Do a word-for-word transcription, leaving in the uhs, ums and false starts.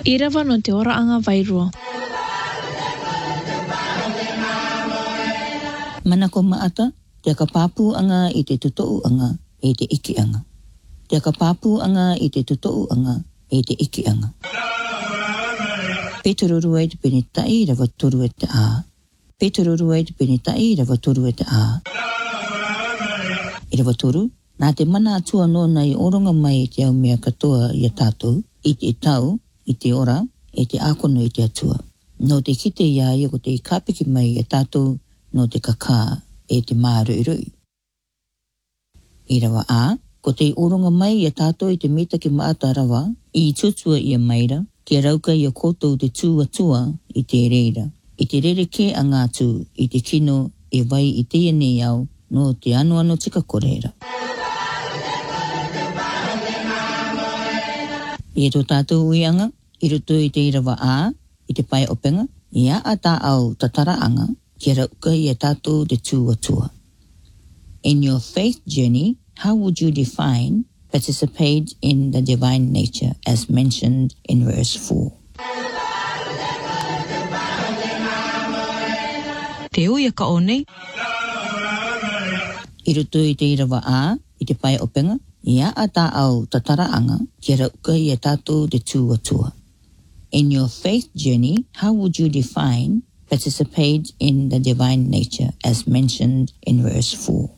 Irawa no te ora anga vairua. Mana ko maata, te kapapu anga i te tutou anga e te iki anga. Te kapapu anga i te tutou anga e te iki anga. Petororua i te penitai rawa toru e te a. Petororua i te penitai rawa toru e te a. I rawa toru, nā te mana atua no nei oronga mai te au mea katoa i a tātou, i te tau, i te ora, e te ākono i te atua. No te kite ia i ko te kāpiki mai i a tātou, no te kakā e te mārui-rui. I rawa a, ko te oronga mai i a tātou i te mita ki maata rawa, i tutua i a maira, ki a rauka i a koutou te tūatua i te reira. I te rere ke a ngātu i te kino e vai i te nei au no te anu ano tika koreira. I e tō tātou uianga, i rutu i te irawa a, i te pai openga, i a a tā au tatara anga, ki rauka i a tātou te tūatua. In your faith journey, how would you define participate in the divine nature as mentioned in verse four? Te uia ka o nei. I rutu i te irawa a, i te pai openga, i a a tā au tatara anga, ki rauka i a tātou te tūatua. In your faith journey, how would you define participate in the divine nature as mentioned in verse four?